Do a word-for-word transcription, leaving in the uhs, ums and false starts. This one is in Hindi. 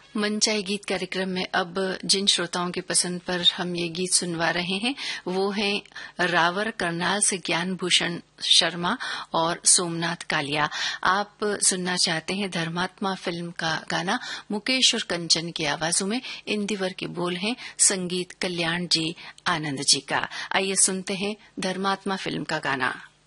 मनचाही गीत कार्यक्रम में अब जिन श्रोताओं की पसंद पर हम ये गीत सुनवा रहे हैं वो हैं रावर करनाल से ज्ञान भूषण शर्मा और सोमनाथ कालिया। आप सुनना चाहते हैं धर्मात्मा फिल्म का गाना मुकेश और कंचन की आवाजों में। इन दिवर के बोल हैं संगीत कल्याण जी आनंद जी का। आइए सुनते हैं धर्मात्मा फिल्म का गाना।